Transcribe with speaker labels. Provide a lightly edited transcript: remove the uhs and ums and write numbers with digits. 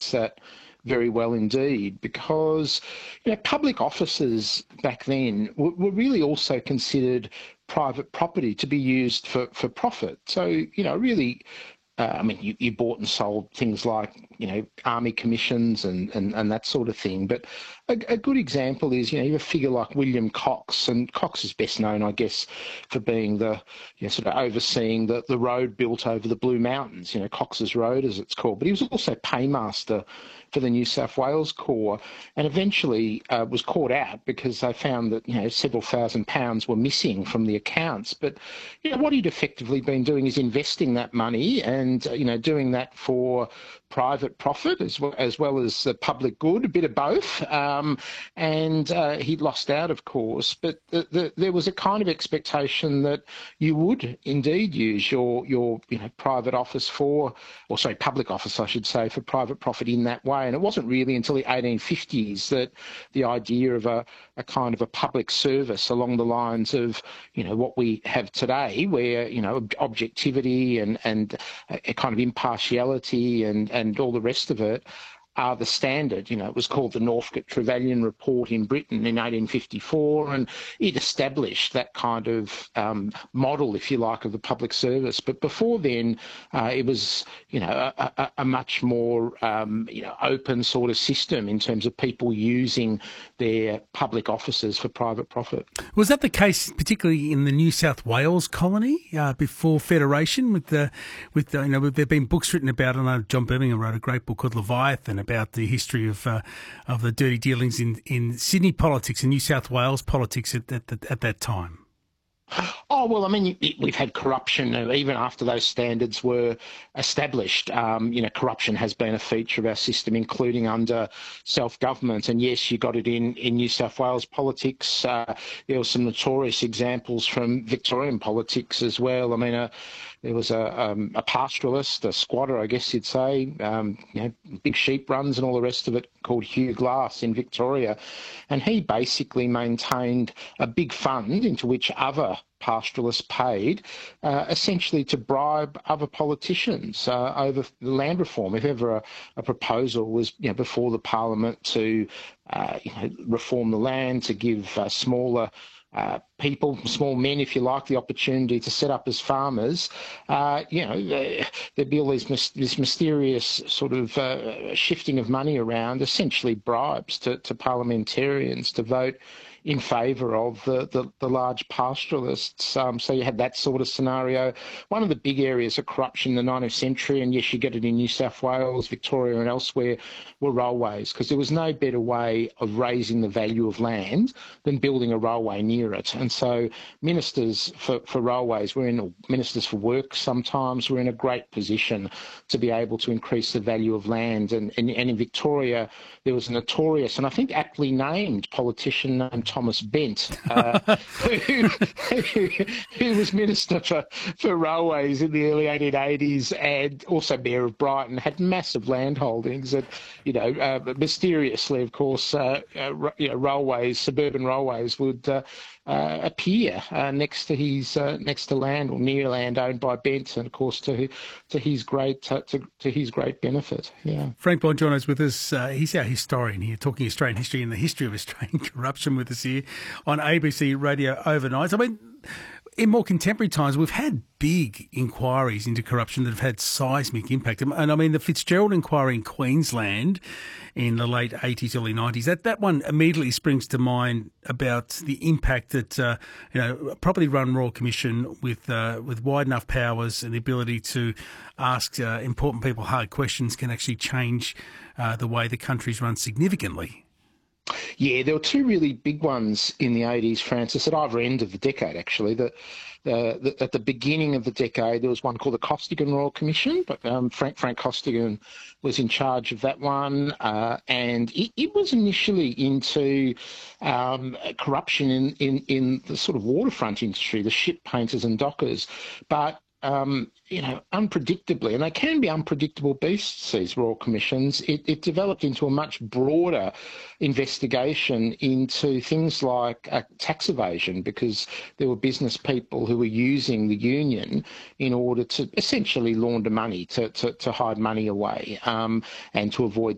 Speaker 1: reflects that very well indeed, because public offices back then were really also considered private property to be used for profit. So, really, I mean, you bought and sold things like, army commissions and that sort of thing. But a good example is, you have a figure like William Cox, and Cox is best known, I guess, for being the, sort of overseeing the road built over the Blue Mountains, Cox's Road as it's called. But he was also paymaster for the New South Wales Corps, and eventually was caught out because they found that, several £1,000s were missing from the accounts. But, what he'd effectively been doing is investing that money and, doing that for private profit as well as the public good, a bit of both. And he lost out, of course. But there was a kind of expectation that you would indeed use your private office public office, I should say, for private profit in that way. And it wasn't really until the 1850s that the idea of a kind of a public service along the lines of, what we have today, where, objectivity and a kind of impartiality and all the rest of it are the standard. It was called the Northcote-Trevelyan Report in Britain in 1854, and it established that kind of model, if you like, of the public service. But before then, it was, a much more, open sort of system in terms of people using their public offices for private profit.
Speaker 2: Was that the case, particularly in the New South Wales colony before Federation? With there've been books written about, and I know John Birmingham wrote a great book called Leviathan about the history of the dirty dealings in Sydney politics and New South Wales politics at that time.
Speaker 1: Oh, well, I mean, we've had corruption even after those standards were established. Corruption has been a feature of our system, including under self-government. And yes, you got it in New South Wales politics. There were some notorious examples from Victorian politics as well. I mean, there was a pastoralist, a squatter, I guess you'd say, big sheep runs and all the rest of it, called Hugh Glass in Victoria. And he basically maintained a big fund into which other pastoralists paid, essentially to bribe other politicians over land reform. If ever a proposal was, before the Parliament to, reform the land, to give smaller people, small men, if you like, the opportunity to set up as farmers, there'd be all this mysterious sort of shifting of money around, essentially bribes to parliamentarians to vote in favour of the large pastoralists. So you had that sort of scenario. One of the big areas of corruption in the 19th century, and yes, you get it in New South Wales, Victoria and elsewhere, were railways, because there was no better way of raising the value of land than building a railway near it. And so ministers for railways ministers for work sometimes were in a great position to be able to increase the value of land. And in Victoria, there was a notorious, and I think aptly named, politician named Thomas Bent, who was Minister for Railways in the early 1880s and also Mayor of Brighton, had massive land holdings. And, mysteriously, of course, railways, suburban railways would appear next to land or near land owned by Bent, and of course to his great benefit. Yeah.
Speaker 2: Frank Bongiorno is with us. He's our historian here, talking Australian history and the history of Australian corruption with us here on ABC Radio Overnight. I mean, in more contemporary times, we've had big inquiries into corruption that have had seismic impact. And I mean, the Fitzgerald inquiry in Queensland in the late 80s, early 90s, that one immediately springs to mind about the impact that, a properly run Royal Commission with wide enough powers and the ability to ask important people hard questions can actually change the way the country's run significantly.
Speaker 1: Yeah, there were two really big ones in the 80s, Francis, at either end of the decade, actually. At the beginning of the decade, there was one called the Costigan Royal Commission, but Frank Costigan was in charge of that one, and it was initially into corruption in the sort of waterfront industry, the ship painters and dockers, but unpredictably, and they can be unpredictable beasts, these Royal Commissions, it developed into a much broader investigation into things like tax evasion, because there were business people who were using the union in order to essentially launder money, to hide money away, and to avoid